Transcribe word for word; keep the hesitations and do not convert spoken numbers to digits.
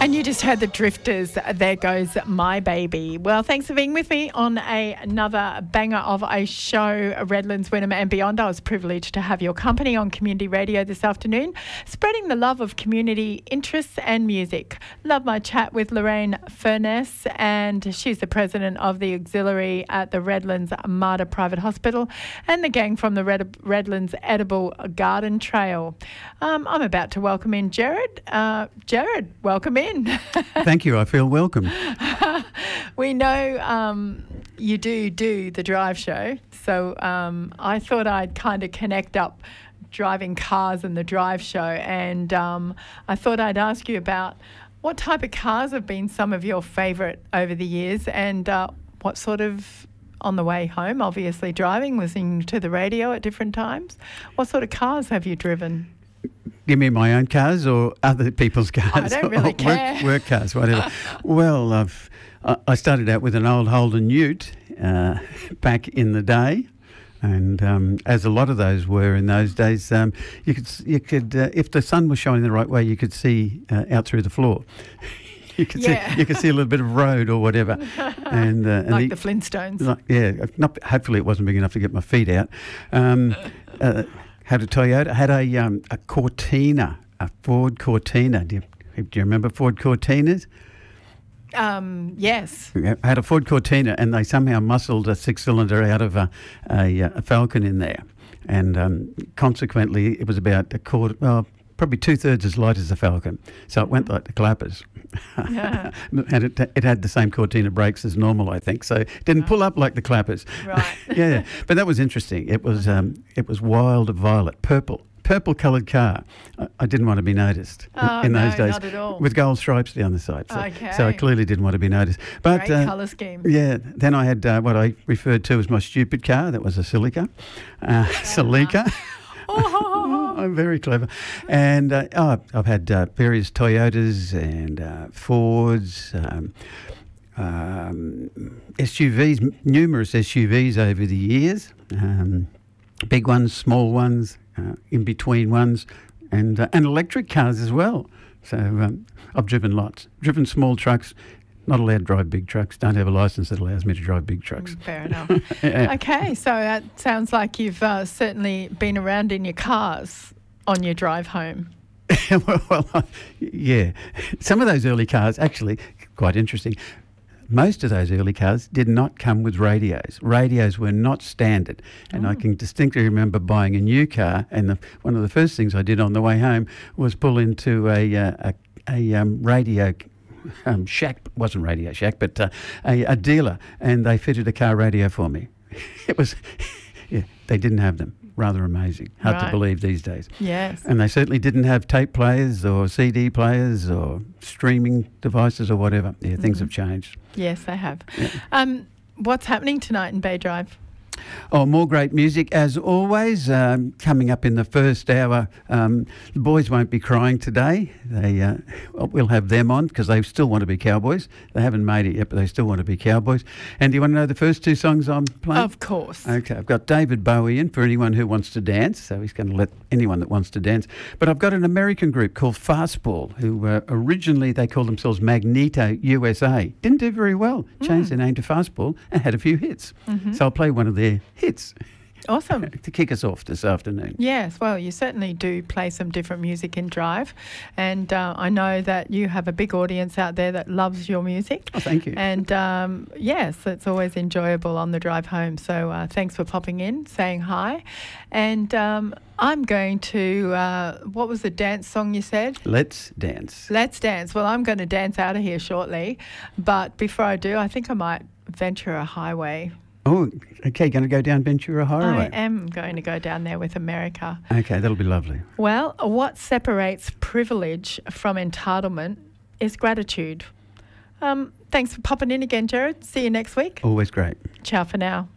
And you just heard the Drifters. There goes my baby. Well, thanks for being with me on a, another banger of a show, Redlands, Wynnum and Beyond. I was privileged to have your company on Community Radio this afternoon, spreading the love of community interests and music. Love my chat with Lorraine Furness, and she's the president of the auxiliary at the Redlands Mater Private Hospital and the gang from the Red, Redlands Edible Garden Trail. Um, I'm about to welcome in Jared. Uh, Jared, welcome in. Thank you. I feel welcome. We know um, you do do the drive show, so um, I thought I'd kind of connect up driving cars and the drive show, and um, I thought I'd ask you about what type of cars have been some of your favourite over the years, and uh, what sort of, on the way home, obviously driving, listening to the radio at different times, what sort of cars have you driven? Give me my own cars or other people's cars? I don't really or care. Work, work cars, whatever. Well, I've, I started out with an old Holden Ute uh, back in the day. And um, as a lot of those were in those days, um, you could, you could uh, if the sun was shining the right way, you could see uh, out through the floor. You could Yeah. see, you could see a little bit of road or whatever, and, uh, and Like the, the Flintstones. like, yeah. Not, hopefully, it wasn't big enough to get my feet out. Um, uh, had a Toyota. Had a um, a Cortina, a Ford Cortina. Do you, do you remember Ford Cortinas? Um, yes. I had a Ford Cortina, and they somehow muscled a six-cylinder out of a, a, a Falcon in there, and um, consequently, it was about a quarter, well, probably two-thirds as light as the Falcon. So it went like the clappers. Yeah. And it, it had the same Cortina brakes as normal, I think. So it didn't pull up like the clappers. Right. Yeah, but that was interesting. It was um, it was wild violet, purple. Purple-coloured car. I, I didn't want to be noticed Oh, in those no, days. not at all. With gold stripes down the side. So, Okay. so I clearly didn't want to be noticed. But Great uh, colour scheme. yeah, then I had uh, what I referred to as my stupid car. That was a Celica. Uh, Celica. Oh. I'm very clever. And uh, oh, I've had uh, various Toyotas and uh, Fords, um, um, S U Vs, numerous S U Vs over the years, um, big ones, small ones, uh, in-between ones, and, uh, and electric cars as well. So um, I've driven lots. Driven small trucks. Not allowed to drive big trucks. Don't have a licence that allows me to drive big trucks. Fair enough. Yeah. Okay, so that sounds like you've uh, certainly been around in your cars on your drive home. well, well, uh, yeah. Some of those early cars, actually, quite interesting. Most of those early cars did not come with radios. Radios were not standard. And Oh. I can distinctly remember buying a new car, and the, one of the first things I did on the way home was pull into a, uh, a, a um, radio Um, shack, wasn't Radio Shack, but uh, a, a dealer, and they fitted a car radio for me. It was, yeah, they didn't have them. Rather amazing. Hard Right. to believe these days. Yes. And they certainly didn't have tape players or C D players or streaming devices or whatever. Yeah, things have changed. Yes, they have. Um, what's happening tonight in Bay Drive? Oh, more great music as always. Um, coming up in the first hour, um, the boys won't be crying today. They uh, well, we'll have them on because they still want to be cowboys. They haven't made it yet, but they still want to be cowboys. And do you want to know the first two songs I'm playing? Of course. Okay, I've got David Bowie in for anyone who wants to dance, so he's going to let anyone that wants to dance. But I've got an American group called Fastball, who uh, originally they called themselves Magneto U S A. Didn't do very well. Changed their name to Fastball and had a few hits. So I'll play one of their hits Awesome. to kick us off this afternoon. Yes, well, you certainly do play some different music in Drive, and uh, I know that you have a big audience out there that loves your music. Oh, thank you. And um, yes, it's always enjoyable on the drive home. So uh, thanks for popping in, saying hi. And um, I'm going to, uh, what was the dance song you said? Let's dance. Let's dance. Well, I'm going to dance out of here shortly. But before I do, I think I might venture a highway. Oh, okay, going to go down Ventura Highway. I am going to go down there with America. Okay, that'll be lovely. Well, what separates privilege from entitlement is gratitude. Um, thanks for popping in again, Jared. See you next week. Always great. Ciao for now.